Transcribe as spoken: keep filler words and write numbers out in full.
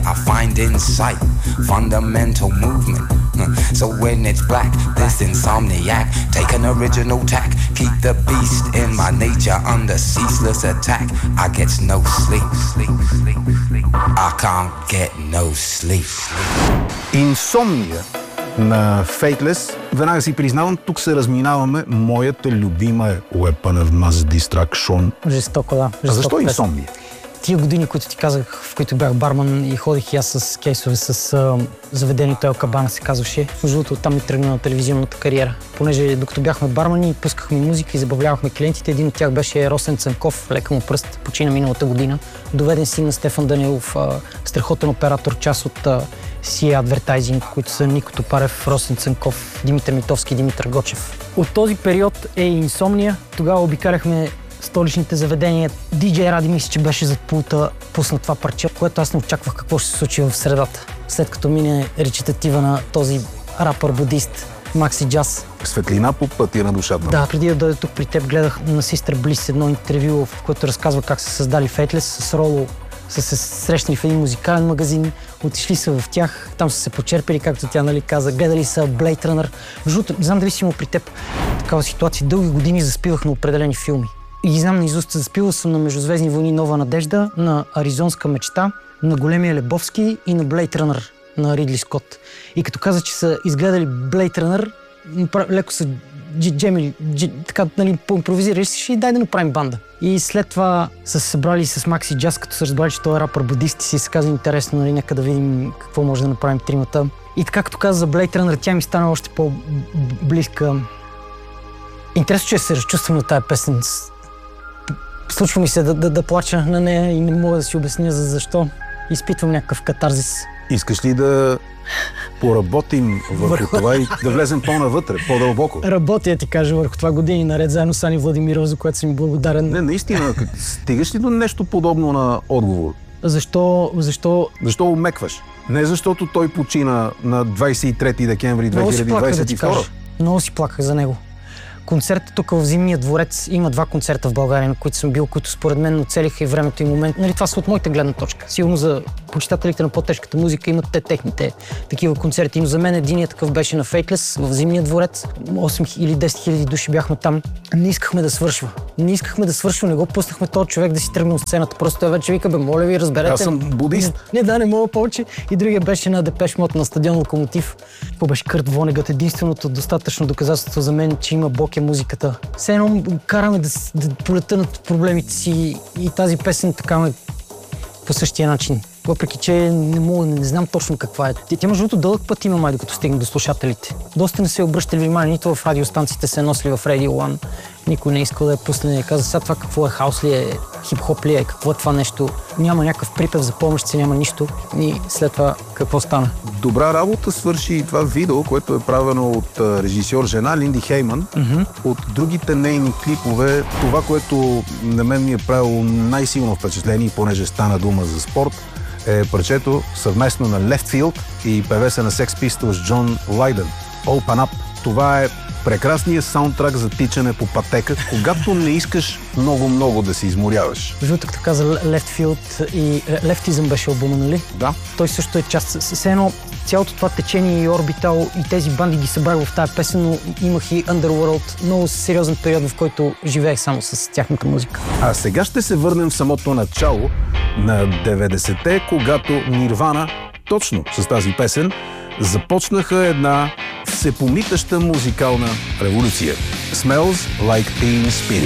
I find insight, fundamental movement. So when it's black, this insomniac, take an original tack, keep the beast in my nature under ceaseless attack. I get no sleep, sleep, sleep, sleep. I can't get no sleep. Инсомния на Faithless. Веднага си признавам, тук се разминаваме. Моята любима е Weapon of Mass Destruction. Жестоко, да. Жестоко. А защо инсомния? Тия години, които ти казах, в които бях барман и ходих и аз с кейсове с а, заведението Ел Кабана, се казваше. Между другото, оттам ми тръгна на телевизионната кариера. Понеже докато бяхме бармани, пускахме музика и забавлявахме клиентите. Един от тях беше Росен Цанков, лека му пръст, почина миналата година. Доведен син на Стефан Данилов, а, страхотен оператор, част от а, си Advertising, които са Нико Топарев, Росен Цанков, Димитър Митовски и Димитър Гочев. От този период е и инсомния. Тогава обикаляхме столичните заведения. Диджей Ради, мисля, че беше зад пулта, пусна това парче, което аз не очаквах какво ще се случи в средата. След като мине речитатива на този рапър-будист Макси Джаз. Светлина по пътя на душата. Да, преди да дойда тук при теб, гледах на Sister Bliss едно интервю, в което разказва как са създали Faithless. С Роло са се срещнали в един музикален магазин, отишли са в тях, там са се почерпили, както тя, нали, каза, гледали са Blade Runner. Между не знам дали си има при теб такава ситуация. Дълги години заспивах на определени филми. И ги знам наизуст. Заспила съм на Междузвездни войни Нова надежда, на Аризонска мечта, на Големия Лебовски и на Blade Runner на Ридли Скот. И като каза, че са изгледали Blade Runner, леко са джемили, така, нали, импровизирали си и дай да направим банда. И след това са се събрали с Макси Джаз, като са разбрали, че той е рапър будист и си се каза интересно, нали, нека да видим какво може да направим тримата. И така, като каза за Blade Runner, тя ми стана още по-близка. Интересно, че се разчувствам на тая песен. Случва ми се да, да, да плача на нея и не мога да си обясня за защо. Изпитвам някакъв катарзис. Искаш ли да поработим върху, върху това и да влезем по-навътре, по-дълбоко? Работя, ти кажа, върху това години наред, заедно с Ани Владимирова, за което съм благодарен. Не, наистина, стигаш ли до нещо подобно на отговор? Защо, защо... Защо умекваш? Не защото той почина на двадесет и трети декември две хиляди двадесет и втора. Много си плаках, да ти кажа. Много си плаках за него. Концертът тук в Зимния дворец, има два концерта в България, на които съм бил, които според мен оцелиха и времето и момент. Нали, това са от моята гледна точка. Сигурно за почитателите на по-тежката музика имат те техните такива концерти, но за мен единият такъв беше на Faithless в Зимния дворец. осем или десет хиляди души бяхме там. Не искахме да свършва. Не искахме да свършва, не го пуснахме този човек да си тръгне от сцената. Просто той вече вика, бе, моля ви, разберете. Аз съм будист. Не, не, да, не мога повече. И другия беше на Депеш Мод на стадион Локомотив. Какво беше Кърт Вонегът, единственото достатъчно доказателство за мен, че има Бог е музиката. Все едно караме да, да полета над проблемите си и тази песен така ме по същия начин. Въпреки че не мога, не, не знам точно каква е. Тя между другото дълъг път има май, докато стигне до слушателите. Доста не се обръщали внимание, нито в радиостанциите се носили в Radio One. Никой не искал да я пусне, не каза сега това какво е, хаус ли е, хип-хоп ли е, какво е това нещо. Няма някакъв припев за помощ, няма нищо. И след това какво стана? Добра работа свърши и това видео, което е правено от режисьор жена Линди Хейман. Mm-hmm. От другите нейни клипове, това, което на мен ми е правило най-силно впечатление, понеже стана дума за спорт, е парчето съвместно на Left Field и певеца на Sex Pistols Джон Лайден. Open Up. Това е прекрасният саундтрак за тичане по пътека, когато не искаш много-много да се изморяваш. Жутък така за Left Field и Leftism беше албума, нали? Да. Той също е част. Все едно цялото това течение и Orbital и тези банди ги събрах в тази песен, но имах и Underworld. Много сериозен период, в който живеех само с тяхната музика. А сега ще се върнем в самото начало на деветдесетте, когато Нирвана, точно с тази песен, започнаха една всепомитаща музикална революция. Smells Like Teen Spirit.